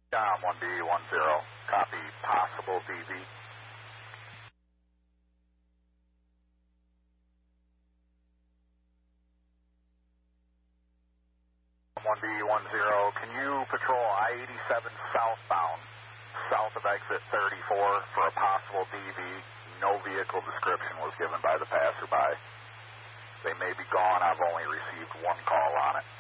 Dom 1B10, copy possible DV. 1B10, can you patrol I-87 southbound, south of exit 34 for a possible DV? No vehicle description was given by the passerby. They may be gone. I've only received one call on it.